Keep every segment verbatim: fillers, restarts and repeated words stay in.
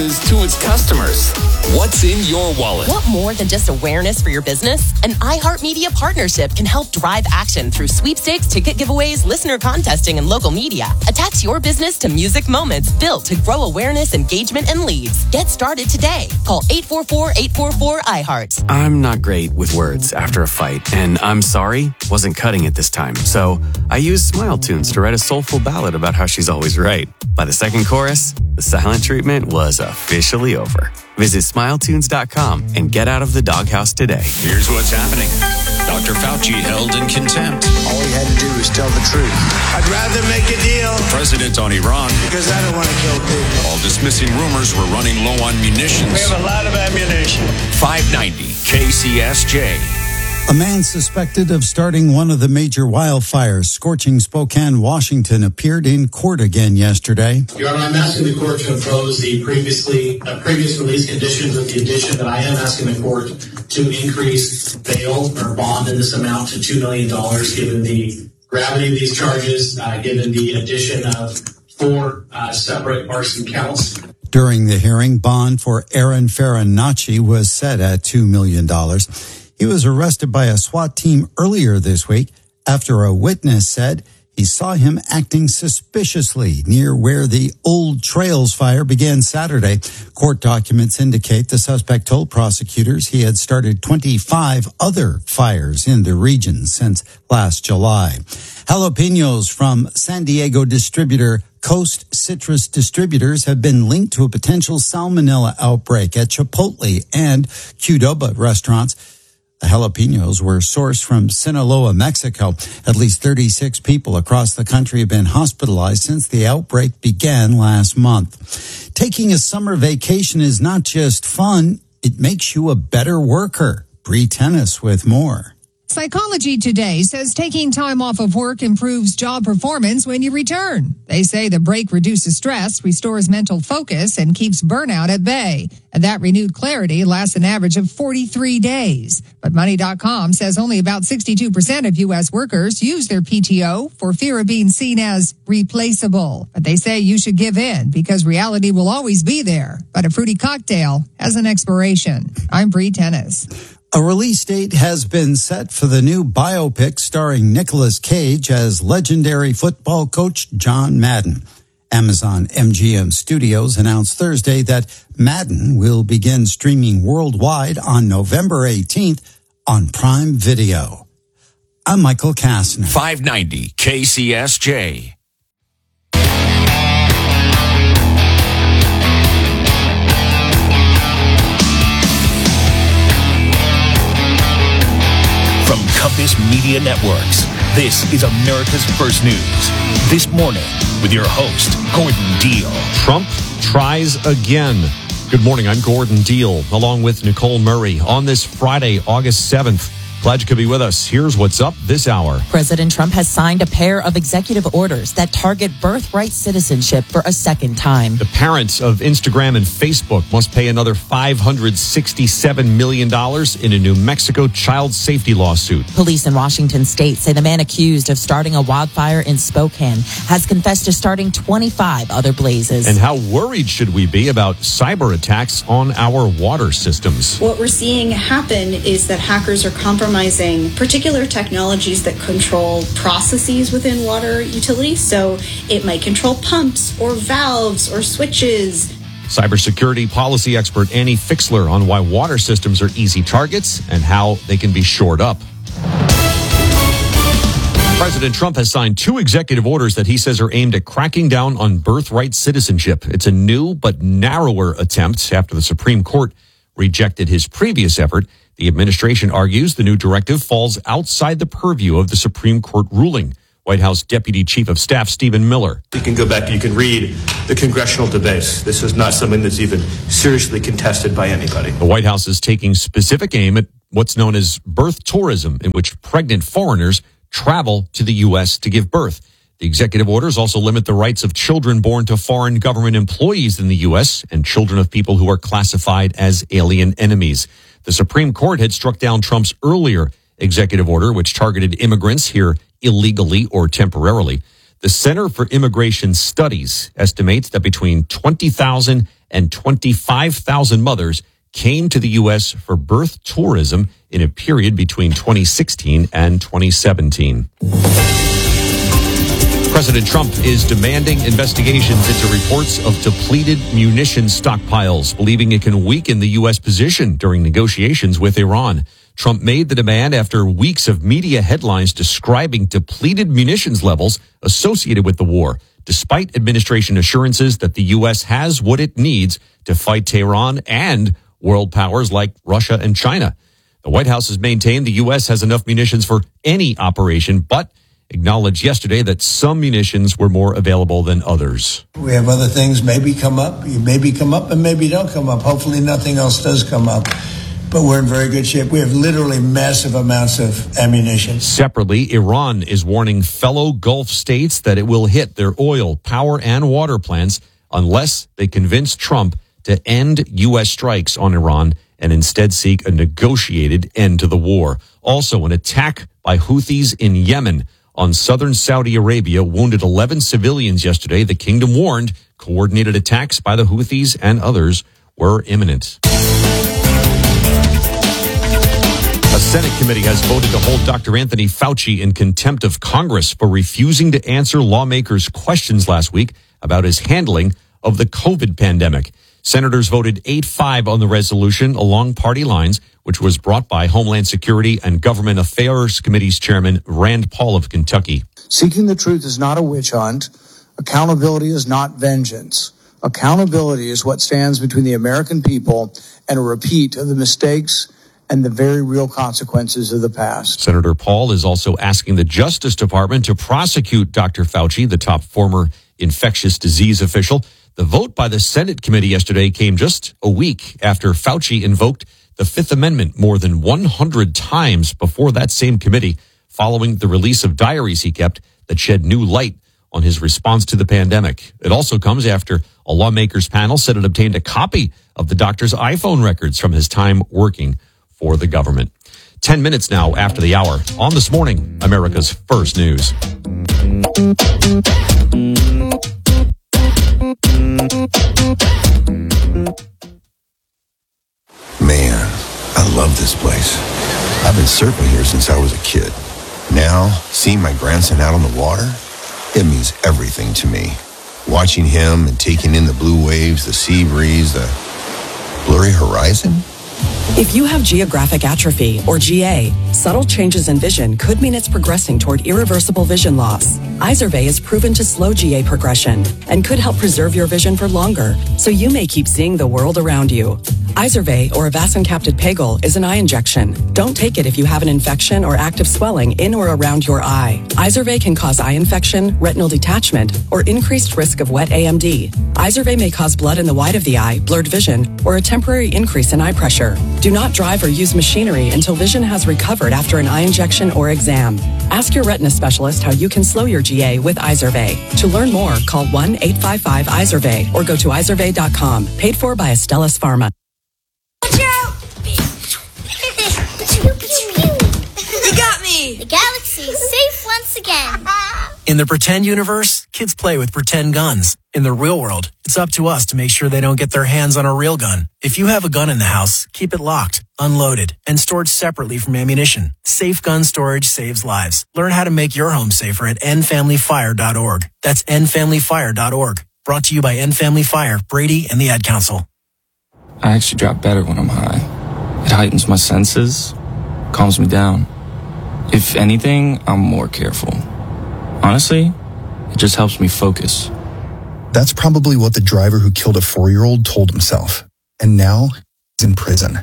to its customers. What's in your wallet? Want more than just awareness for your business? An iHeartMedia partnership can help drive action through sweepstakes, ticket giveaways, listener contesting, and local media. Attach your business to music moments built to grow awareness, engagement, and leads. Get started today. Call eight four four, eight four four, iHeart. I'm not great with words after a fight, and I'm sorry wasn't cutting it this time. So I used Smile Tunes to write a soulful ballad about how she's always right. By the second chorus, the silent treatment was officially over. Visit smile tunes dot com and get out of the doghouse today. Here's what's happening. Doctor Fauci held in contempt. All he had to do was tell the truth. I'd rather make a deal. President on Iran. Because I don't want to kill people. While dismissing rumors we're running low on munitions. We have a lot of ammunition. five ninety K C S J. A man suspected of starting one of the major wildfires scorching Spokane, Washington, appeared in court again yesterday. Your Honor, I'm asking the court to impose the previously uh, previous release conditions with the addition that I am asking the court to increase bail or bond in this amount to two million dollars, given the gravity of these charges, uh, given the addition of four uh, separate arson counts. During the hearing, bond for Aaron Farinacci was set at two million dollars. He was arrested by a SWAT team earlier this week after a witness said he saw him acting suspiciously near where the Old Trails fire began Saturday. Court documents indicate the suspect told prosecutors he had started twenty-five other fires in the region since last July. Jalapenos from San Diego distributor Coast Citrus Distributors have been linked to a potential salmonella outbreak at Chipotle and Qdoba restaurants. The jalapenos were sourced from Sinaloa, Mexico. At least thirty-six people across the country have been hospitalized since the outbreak began last month. Taking a summer vacation is not just fun, it makes you a better worker. Bree Tennis with more. Psychology Today says taking time off of work improves job performance when you return. They say the break reduces stress, restores mental focus, and keeps burnout at bay. And that renewed clarity lasts an average of forty-three days. But Money dot com says only about sixty-two percent of U S workers use their P T O for fear of being seen as replaceable. But they say you should give in because reality will always be there. But a fruity cocktail has an expiration. I'm Bree Tennis. A release date has been set for the new biopic starring Nicolas Cage as legendary football coach John Madden. Amazon M G M Studios announced Thursday that Madden will begin streaming worldwide on November eighteenth on Prime Video. I'm Michael Kastner. five ninety K C S J. From Compass Media Networks, this is America's First News. This morning, with your host, Gordon Deal. Trump tries again. Good morning, I'm Gordon Deal, along with Nicole Murray. On this Friday, August seventh, glad you could be with us. Here's what's up this hour. President Trump has signed a pair of executive orders that target birthright citizenship for a second time. The parents of Instagram and Facebook must pay another five hundred sixty-seven million dollars in a New Mexico child safety lawsuit. Police in Washington state say the man accused of starting a wildfire in Spokane has confessed to starting twenty-five other blazes. And how worried should we be about cyber attacks on our water systems? What we're seeing happen is that hackers are compromising particular technologies that control processes within water utilities. So it might control pumps or valves or switches. Cybersecurity policy expert Annie Fixler on why water systems are easy targets and how they can be shored up. President Trump has signed two executive orders that he says are aimed at cracking down on birthright citizenship. It's a new but narrower attempt after the Supreme Court rejected his previous effort. The administration argues the new directive falls outside the purview of the Supreme Court ruling. White House Deputy Chief of Staff Stephen Miller. You can go back and you can read the congressional debates. This is not something that's even seriously contested by anybody. The White House is taking specific aim at what's known as birth tourism, in which pregnant foreigners travel to the U S to give birth. The executive orders also limit the rights of children born to foreign government employees in the U S and children of people who are classified as alien enemies. The Supreme Court had struck down Trump's earlier executive order, which targeted immigrants here illegally or temporarily. The Center for Immigration Studies estimates that between twenty thousand and twenty-five thousand mothers came to the U S for birth tourism in a period between twenty sixteen and twenty seventeen. President Trump is demanding investigations into reports of depleted munitions stockpiles, believing it can weaken the U S position during negotiations with Iran. Trump made the demand after weeks of media headlines describing depleted munitions levels associated with the war, despite administration assurances that the U S has what it needs to fight Tehran and world powers like Russia and China. The White House has maintained the U S has enough munitions for any operation, but acknowledged yesterday that some munitions were more available than others. We have other things maybe come up. You maybe come up and maybe don't come up. Hopefully nothing else does come up. But we're in very good shape. We have literally massive amounts of ammunition. Separately, Iran is warning fellow Gulf states that it will hit their oil, power, and water plants unless they convince Trump to end U S strikes on Iran and instead seek a negotiated end to the war. Also, an attack by Houthis in Yemen on southern Saudi Arabia wounded eleven civilians yesterday. The kingdom warned coordinated attacks by the Houthis and others were imminent. A Senate committee has voted to hold Doctor Anthony Fauci in contempt of Congress for refusing to answer lawmakers' questions last week about his handling of the COVID pandemic. Senators voted eight five on the resolution along party lines, which was brought by Homeland Security and Government Affairs Committee's Chairman Rand Paul of Kentucky. Seeking the truth is not a witch hunt. Accountability is not vengeance. Accountability is what stands between the American people and a repeat of the mistakes and the very real consequences of the past. Senator Paul is also asking the Justice Department to prosecute Doctor Fauci, the top former infectious disease official. The vote by the Senate committee yesterday came just a week after Fauci invoked the Fifth Amendment more than one hundred times before that same committee, following the release of diaries he kept that shed new light on his response to the pandemic. It also comes after a lawmakers panel said it obtained a copy of the doctor's iPhone records from his time working for the government. Ten minutes now after the hour on This Morning, America's First News. Man, I love this place. I've been surfing here since I was a kid. Now, seeing my grandson out on the water, it means everything to me. Watching him and taking in the blue waves, the sea breeze, the blurry horizon. If you have geographic atrophy, or G A, subtle changes in vision could mean it's progressing toward irreversible vision loss. Izervay is proven to slow G A progression and could help preserve your vision for longer, so you may keep seeing the world around you. Izervay, or avacincaptad pegol, is an eye injection. Don't take it if you have an infection or active swelling in or around your eye. Izervay can cause eye infection, retinal detachment, or increased risk of wet A M D. Izervay may cause blood in the white of the eye, blurred vision, or a temporary increase in eye pressure. Do not drive or use machinery until vision has recovered after an eye injection or exam. Ask your retina specialist how you can slow your G A with Izervay. To learn more, call one eight five five Izervay or go to izervay dot com. Paid for by Astellas Pharma. You got me! The galaxy is safe once again. In the pretend universe, kids play with pretend guns. In the real world, it's up to us to make sure they don't get their hands on a real gun. If you have a gun in the house, keep it locked, unloaded, and stored separately from ammunition. Safe gun storage saves lives. Learn how to make your home safer at end family fire dot org. That's end family fire dot org. Brought to you by End Family Fire, Brady, and the Ad Council. I actually drop better when I'm high. It heightens my senses, calms me down. If anything, I'm more careful. Honestly, it just helps me focus. That's probably what the driver who killed a four-year-old told himself. And now he's in prison.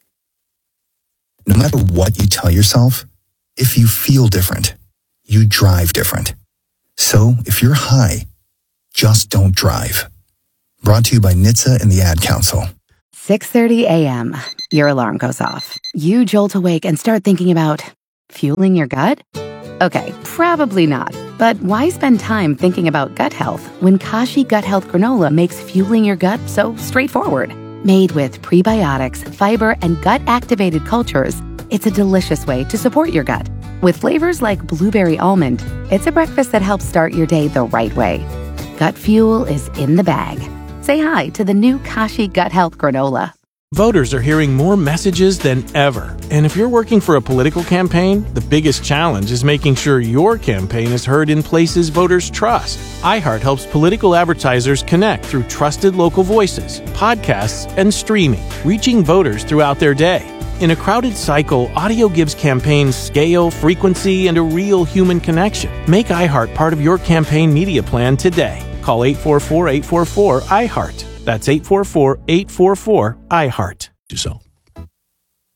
No matter what you tell yourself, if you feel different, you drive different. So if you're high, just don't drive. Brought to you by N H T S A and the Ad Council. six thirty a.m. Your alarm goes off. You jolt awake and start thinking about fueling your gut? Okay, probably not. But why spend time thinking about gut health when Kashi Gut Health Granola makes fueling your gut so straightforward? Made with prebiotics, fiber, and gut-activated cultures, it's a delicious way to support your gut. With flavors like blueberry almond, it's a breakfast that helps start your day the right way. Gut fuel is in the bag. Say hi to the new Kashi Gut Health Granola. Voters are hearing more messages than ever. And if you're working for a political campaign, the biggest challenge is making sure your campaign is heard in places voters trust. iHeart helps political advertisers connect through trusted local voices, podcasts, and streaming, reaching voters throughout their day. In a crowded cycle, audio gives campaigns scale, frequency, and a real human connection. Make iHeart part of your campaign media plan today. Call eight four four, eight four four, iHeart. That's eight four four, eight four four, iHeart. Do so.